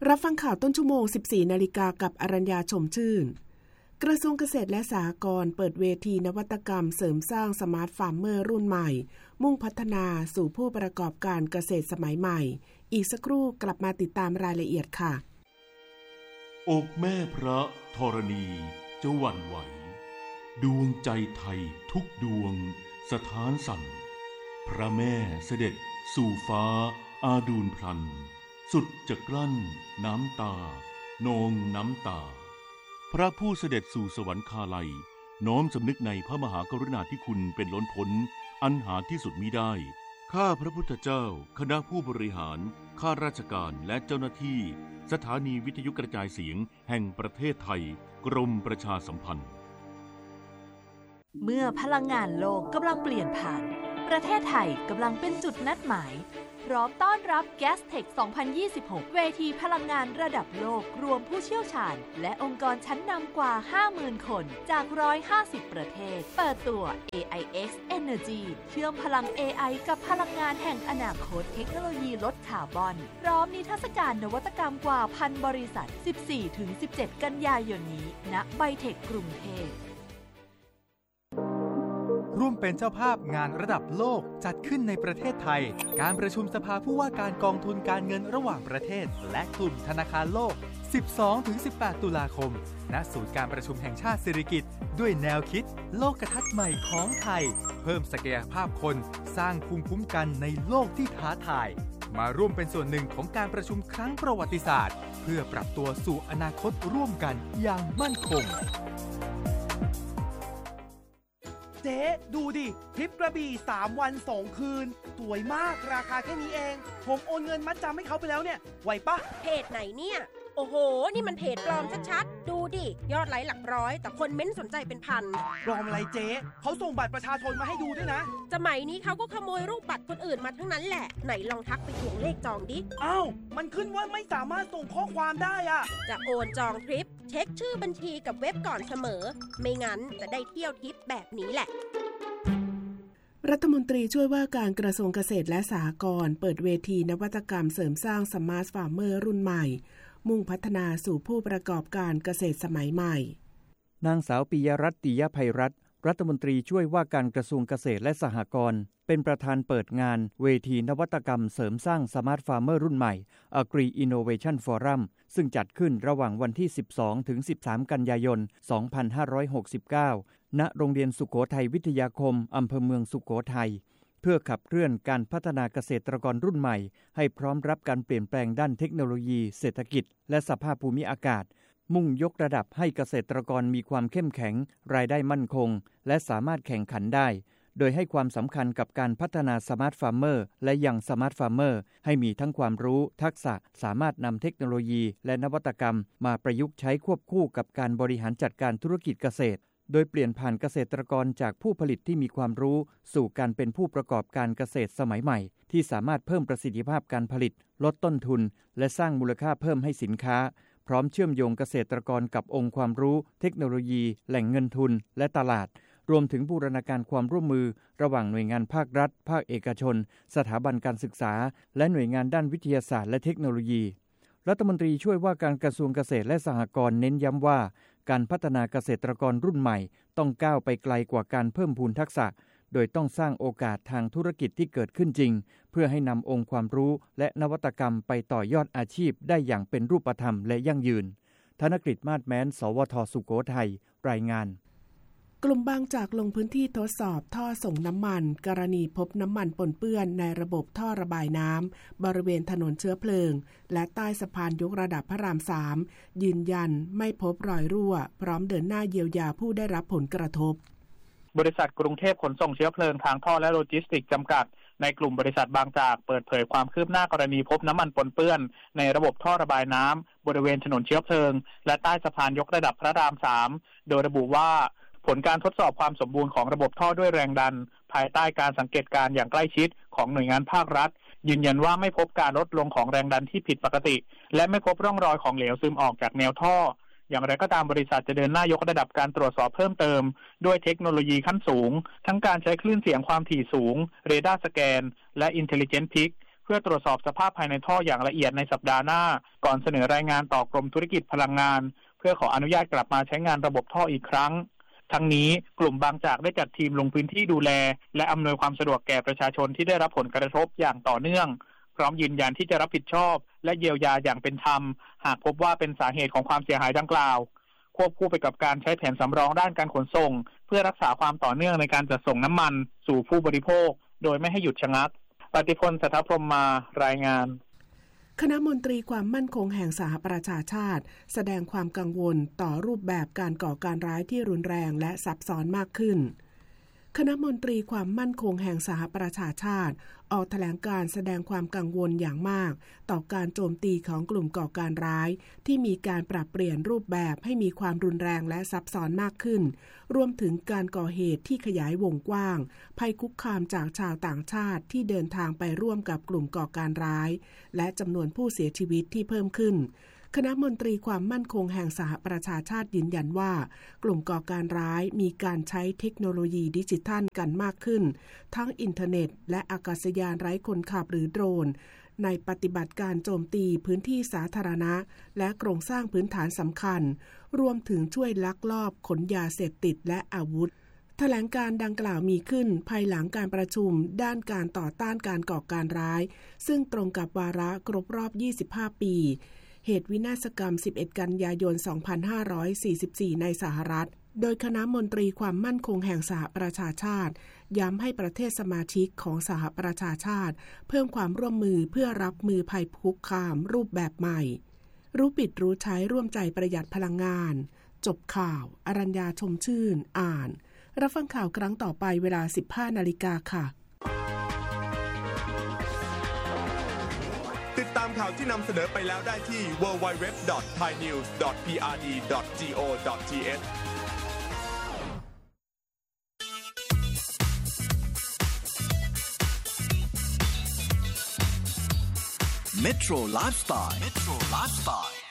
รับฟังข่าวต้นชั่วโมง 14 นาฬิกากับอรัญญาชมชื่นกระทรวงเกษตรและสหกรณ์เปิดเวทีนวัตกรรมเสริมสร้างสมาร์ทฟาร์มเมอร์รุ่นใหม่มุ่งพัฒนาสู่ผู้ประกอบการเกษตรสมัยใหม่อีกสักครู่กลับมาติดตามรายละเอียดค่ะอกแม่พระธรณีจะหวั่นไหวดวงใจไทยทุกดวงสถานสั่นพระแม่เสด็จสู่ฟ้าอาดูลพลันสุดจะกลั้นน้ำตานองน้ำตาพระผู้เสด็จสู่สวรรคาลัยน้อมสำนึกในพระมหากรุณาธิคุณเป็นล้นพ้นอันหาที่สุดมิได้ข้าพระพุทธเจ้าคณะผู้บริหารข้าราชการและเจ้าหน้าที่สถานีวิทยุกระจายเสียงแห่งประเทศไทยกรมประชาสัมพันธ์เมื่อพลังงานโลกกำลังเปลี่ยนผ่านประเทศไทยกำลังเป็นจุดนัดหมายพร้อมต้อนรับ Gastech 2026 เวทีพลังงานระดับโลกรวมผู้เชี่ยวชาญและองค์กรชั้นนำกว่า 50,000 คนจาก150 ประเทศเปิดตัว AIX Energy เชื่อมพลัง AI กับพลังงานแห่งอนาคตเทคโนโลยีลดคาร์บอนพร้อมนิทรรศการนวัตกรรมกว่า 1,000 บริษัท 14-17 กันยายนนี้ณไบเทคกรุงเทพร่วมเป็นเจ้าภาพงานระดับโลกจัดขึ้นในประเทศไทยการประชุมสภาผู้ว่าการกองทุนการเงินระหว่างประเทศและกลุ่มธนาคารโลก 12-18 ตุลาคมณศูนย์การประชุมแห่งชาติสิริกิติ์ด้วยแนวคิดโลกทัศน์ใหม่ของไทยเพิ่มศักยภาพคนสร้างภูมิคุ้มกันในโลกที่ท้าทายมาร่วมเป็นส่วนหนึ่งของการประชุมครั้งประวัติศาสตร์เพื่อปรับตัวสู่อนาคตร่วมกันอย่างมั่นคงเจ๊ดูดิทริปกระบี่3 วัน 2 คืนสวยมากราคาแค่นี้เองผมโอนเงินมัดจำให้เขาไปแล้วเนี่ยไหวปะเพจไหนเนี่ยโอ้โหนี่มันเพจปลอมชัดๆดูดิยอดไลค์หลักร้อยแต่คนเม้นสนใจเป็นพันปลอมอะไรเจ๊เขาส่งบัตรประชาชนมาให้ดูด้วยนะสมัยนี้เขาก็ขโมยรูปบัตรคนอื่นมาทั้งนั้นแหละไหนลองทักไปทวงเลขจองดิอ้าวมันขึ้นว่าไม่สามารถส่งข้อความได้อะจะโอนจองทริปเช็คชื่อบัญชีกับเว็บก่อนเสมอไม่งั้นจะได้เที่ยวทริปแบบนี้แหละรัฐมนตรีช่วยว่าการกระทรวงเกษตรและสหกรณ์เปิดเวทีนวัตกรรมเสริมสร้างสมาร์ทฟาร์มเมอร์รุ่นใหม่มุ่งพัฒนาสู่ผู้ประกอบการเกษตรสมัยใหม่นางสาวปิยรัตน์ ติยไพรัตน์รัฐมนตรีช่วยว่าการกระทรวงเกษตรและสหกรณ์เป็นประธานเปิดงานเวทีนวัตกรรมเสริมสร้างสมาร์ทฟาร์มเมอร์รุ่นใหม่ Agri Innovation Forum ซึ่งจัดขึ้นระหว่างวันที่ 12-13 กันยายน 2569 ณ โรงเรียนสุโขทัยวิทยาคมอำเภอเมืองสุโขทัยเพื่อขับเคลื่อนการพัฒนาเกษตรกรรุ่นใหม่ให้พร้อมรับการเปลี่ยนแปลงด้านเทคโนโลยีเศรษฐกิจและสภาพภูมิอากาศมุ่งยกระดับให้เกษตรกรมีความเข้มแข็งรายได้มั่นคงและสามารถแข่งขันได้โดยให้ความสำคัญกับการพัฒนาสมาร์ทฟาร์มเมอร์และยังสมาร์ทฟาร์มเมอร์ให้มีทั้งความรู้ทักษะสามารถนำเทคโนโลยีและนวัตกรรมมาประยุกต์ใช้ควบคู่กับการบริหารจัดการธุรกิจเกษตรโดยเปลี่ยนผ่านเกษตรกรจากผู้ผลิตที่มีความรู้สู่การเป็นผู้ประกอบการเกษตรสมัยใหม่ที่สามารถเพิ่มประสิทธิภาพการผลิตลดต้นทุนและสร้างมูลค่าเพิ่มให้สินค้าพร้อมเชื่อมโยงเกษตรกรกับองค์ความรู้เทคโนโลยีแหล่งเงินทุนและตลาดรวมถึงบูรณาการความร่วมมือระหว่างหน่วยงานภาครัฐภาคเอกชนสถาบันการศึกษาและหน่วยงานด้านวิทยาศาสตร์และเทคโนโลยีรัฐมนตรีช่วยว่าการกระทรวงเกษตรและสหกรณ์เน้นย้ำว่าการพัฒนาเกษตรกรรุ่นใหม่ต้องก้าวไปไกลกว่าการเพิ่มพูนทักษะโดยต้องสร้างโอกาสทางธุรกิจที่เกิดขึ้นจริงเพื่อให้นำองค์ความรู้และนวัตกรรมไปต่อยอดอาชีพได้อย่างเป็นรูปธรรมและยั่งยืนธนกฤษ มาศแม้น สวท.สุโขทัยรายงานกลุ่มบางจากลงพื้นที่ทดสอบท่อส่งน้ำมันกรณีพบน้ำมันปนเปื้อนในระบบท่อระบายน้ำบริเวณถนนเชื้อเพลิงและใต้สะพานยกระดับพระราม 3ยืนยันไม่พบรอยรั่วพร้อมเดินหน้าเยียวยาผู้ได้รับผลกระทบบริษัทกรุงเทพขนส่งเชื้อเพลิงทางท่อและโลจิสติกส์จำกัดในกลุ่มบริษัทบางจากเปิดเผยความคืบหน้ากรณีพบน้ำมันปนเปื้อนในระบบท่อระบายน้ำบริเวณถนนเชื้อเพลิงและใต้สะพานยกระดับพระราม 3โดยระบุว่าผลการทดสอบความสมบูรณ์ของระบบท่อด้วยแรงดันภายใต้การสังเกตการณ์อย่างใกล้ชิดของหน่วยงานภาครัฐยืนยันว่าไม่พบการลดลงของแรงดันที่ผิดปกติและไม่พบร่องรอยของเหลวซึมออกจากแนวท่ออย่างไรก็ตามบริษัทจะเดินหน้ายกระดับการตรวจสอบเพิ่มเติมด้วยเทคโนโลยีขั้นสูงทั้งการใช้คลื่นเสียงความถี่สูงเรดาร์สแกนและ Intelligent Pick เพื่อพื่อตรวจสอบสภาพภายในท่ออย่างละเอียดในสัปดาห์หน้าก่อนเสนอรายงานต่อกรมธุรกิจพลังงานเพื่อขออนุญาตกลับมาใช้งานระบบท่ออีกครั้งทั้งนี้กลุ่มบางจากได้จัดทีมลงพื้นที่ดูแลและอำนวยความสะดวกแก่ประชาชนที่ได้รับผลกระทบอย่างต่อเนื่องพร้อมยืนยันที่จะรับผิดชอบและเยียวยาอย่างเป็นธรรมหากพบว่าเป็นสาเหตุของความเสียหายดังกล่าวควบคู่ไปกับการใช้แผนสำรองด้านการขนส่งเพื่อรักษาความต่อเนื่องในการจัดส่งน้ำมันสู่ผู้บริโภคโดยไม่ให้หยุดชะงักปฏิพล สัทธพรหมมารายงานคณะมนตรีความมั่นคงแห่งสหประชาชาติแสดงความกังวลต่อรูปแบบการก่อการร้ายที่รุนแรงและซับซ้อนมากขึ้นคณะมนตรีความมั่นคงแห่งสหประชาชาติออกแถลงการแสดงความกังวลอย่างมากต่อการโจมตีของกลุ่มก่อการร้ายที่มีการปรับเปลี่ยนรูปแบบให้มีความรุนแรงและซับซ้อนมากขึ้นรวมถึงการก่อเหตุที่ขยายวงกว้างภัยคุกคามจากชาวต่างชาติที่เดินทางไปร่วมกับกลุ่มก่อการร้ายและจำนวนผู้เสียชีวิตที่เพิ่มขึ้นคณะมนตรีความมั่นคงแห่งสหประชาชาติยืนยันว่ากลุ่มก่อการร้ายมีการใช้เทคโนโลยีดิจิทัลกันมากขึ้นทั้งอินเทอร์เน็ตและอากาศยานไร้คนขับหรือโดรนในปฏิบัติการโจมตีพื้นที่สาธารณะและโครงสร้างพื้นฐานสำคัญรวมถึงช่วยลักลอบขนยาเสพติดและอาวุธแถลงการดังกล่าวมีขึ้นภายหลังการประชุมด้านการต่อต้านการก่อการร้ายซึ่งตรงกับวาระครบรอบ25 ปีเหตุวินาศกรรม11กันยายน2544ในสหรัฐโดยคณะมนตรีความมั่นคงแห่งสหประชาชาติย้ำให้ประเทศสมาชิกของสหประชาชาติเพิ่มความร่วมมือเพื่อรับมือภัยคุกคามรูปแบบใหม่รู้ปิดรู้ใช้ร่วมใจประหยัดพลังงานจบข่าวอรัญญาชมชื่นอ่านรับฟังข่าวครั้งต่อไปเวลา 15 นาฬิกาค่ะติดตามข่าวที่นำเสนอไปแล้วได้ที่ www.thainews.prd.go.th Metro Lifestyle